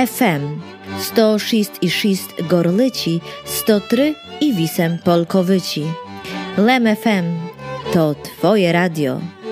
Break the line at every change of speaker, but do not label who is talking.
FM 106,6 Gorlici, 103 i Wisem Polkowyci. Lem FM to Twoje radio.